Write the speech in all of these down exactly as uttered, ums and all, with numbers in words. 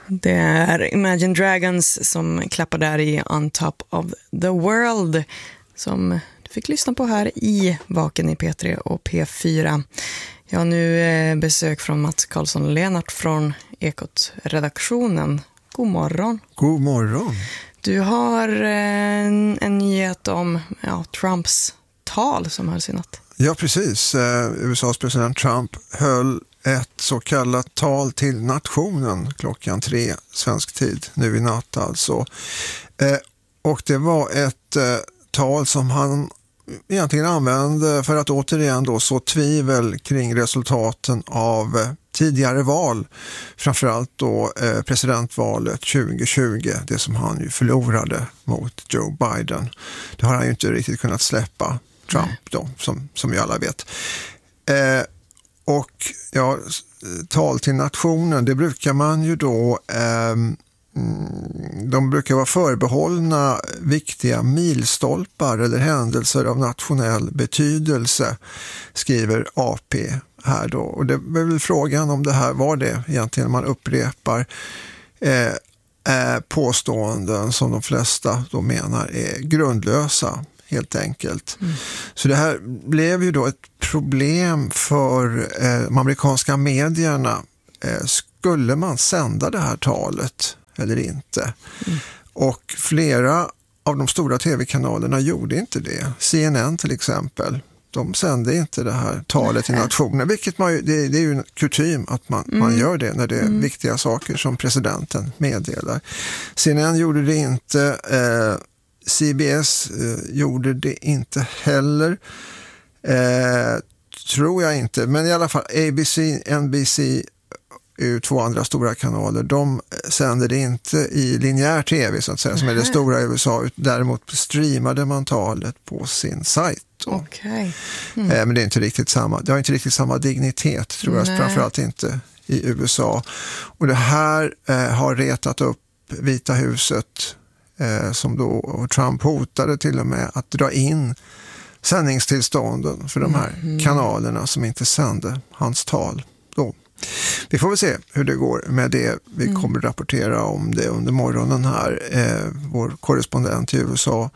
Det är Imagine Dragons som klappar där i On Top of the World, som du fick lyssna på här i Vaken i P tre och P fyra. Jag har nu eh, besök från Mats Karlsson-Lennart från Ekot-redaktionen. God morgon. God morgon. Du har eh, en, en nyhet om ja, Trumps tal som hölls i natt. Ja, precis. Eh, U S A:s president Trump höll ett så kallat tal till nationen klockan tre svensk tid, nu i natt alltså. Eh, och det var ett eh, tal som han egentligen använde för att återigen då så tvivel kring resultaten av eh, tidigare val, framförallt då eh, presidentvalet tjugo tjugo, det som han ju förlorade mot Joe Biden. Det har han ju inte riktigt kunnat släppa, Trump då, som, som vi alla vet. Eh, och ja, tal till nationen, det brukar man ju då eh, de brukar vara förbehållna viktiga milstolpar eller händelser av nationell betydelse, skriver A P här då. Och det är väl frågan om det här var det egentligen man upprepar eh, eh, påståenden som de flesta då menar är grundlösa, helt enkelt. Mm. Så det här blev ju då ett problem för eh, de amerikanska medierna. Eh, skulle man sända det här talet eller inte? Mm. Och flera av de stora tv-kanalerna gjorde inte det. C N N till exempel. De sände inte det här talet till nationen, vilket man, det, det är ju en kutym att man, mm. man gör det när det är mm. viktiga saker som presidenten meddelar. C N N gjorde det inte, eh, C B S eh, gjorde det inte heller, eh, tror jag inte, men i alla fall A B C, N B C är ju två andra stora kanaler. De sänder det inte i linjär tv så att säga, som är det stora i U S A. Däremot streamade man talet på sin sajt. Okay. Mm. Eh, men det är inte riktigt samma. Det har inte riktigt samma dignitet, tror jag. Nej. Framförallt inte i U S A. Och det här eh, har retat upp Vita huset, eh, som då och Trump hotade till och med att dra in sändningstillstånden för de här mm. kanalerna som inte sände hans tal då. Vi får väl se hur det går med det. Vi mm. kommer rapportera om det under morgonen här, eh, vår korrespondent i U S A.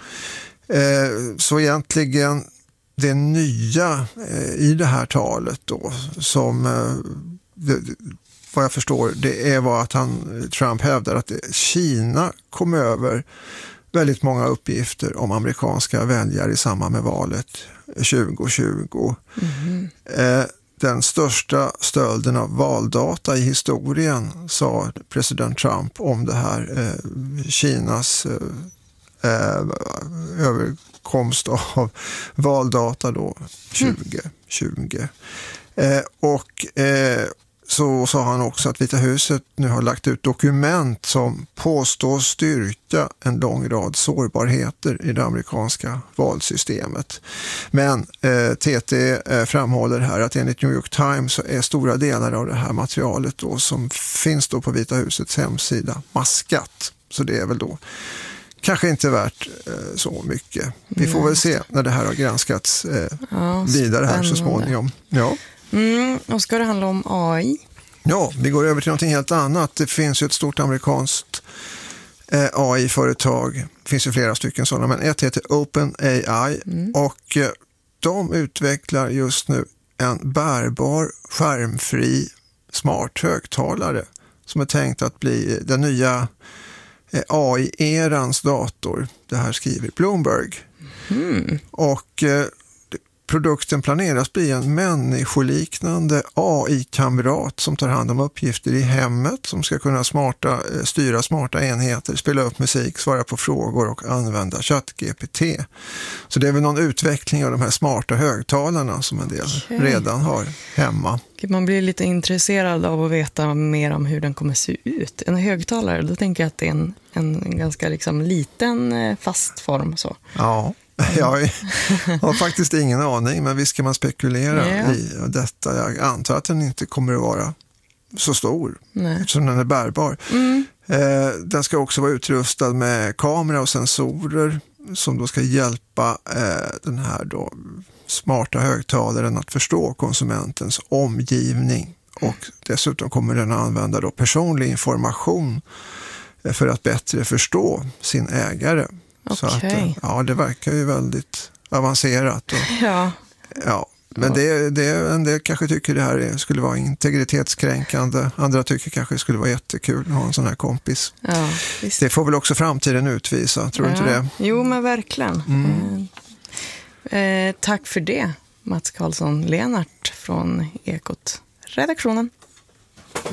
Eh, så egentligen det nya eh, i det här talet då, som eh, det, vad jag förstår, det är vad att han, Trump hävdar att det, Kina kom över väldigt många uppgifter om amerikanska väljare i samband med valet tjugo tjugo. Mm. Eh, Den största stölden av valdata i historien, sa president Trump om det här eh, Kinas eh, överkomst av valdata då tjugo tjugo. Eh, och eh, så sa han också att Vita huset nu har lagt ut dokument som påstår styrka en lång rad sårbarheter i det amerikanska valsystemet. Men eh, T T eh, framhåller här att enligt New York Times så är stora delar av det här materialet då, som finns då på Vita husets hemsida, maskat. Så det är väl då kanske inte värt eh, så mycket. Vi får väl se när det här har granskats eh, ja, vidare här så småningom. Ja. Mm, och ska det handla om A I? Ja, vi går över till något helt annat. Det finns ju ett stort amerikanskt eh, A I-företag. Det finns ju flera stycken sådana, men ett heter OpenAI mm. och eh, de utvecklar just nu en bärbar, skärmfri, smart högtalare som är tänkt att bli den nya eh, A I-erans dator. Det här skriver Bloomberg. Mm. Och eh, produkten planeras bli en människoliknande A I-kamrat som tar hand om uppgifter i hemmet, som ska kunna smarta, styra smarta enheter, spela upp musik, svara på frågor och använda ChatGPT. Så det är väl någon utveckling av de här smarta högtalarna som en del okay. redan har hemma. Man blir lite intresserad av att veta mer om hur den kommer se ut. En högtalare, då tänker jag att det är en, en ganska liksom liten fast form. Så. Ja. Jag har faktiskt ingen aning, men visst kan man spekulera yeah. i detta. Jag antar att den inte kommer att vara så stor, Nej. eftersom den är bärbar. Mm. Eh, den ska också vara utrustad med kamera och sensorer som då ska hjälpa eh, den här då smarta högtalaren att förstå konsumentens omgivning och dessutom kommer den att använda då personlig information för att bättre förstå sin ägare. Okay. Så att, ja, det verkar ju väldigt avancerat. Och, ja. ja. Men det, det, en del kanske tycker det här skulle vara integritetskränkande. Andra tycker kanske det skulle vara jättekul att ha en sån här kompis. Ja, visst. Det får väl också framtiden utvisa, tror du ja. inte det? Jo, men verkligen. Mm. Eh, eh, tack för det, Mats Karlsson Lenart från Ekot redaktionen.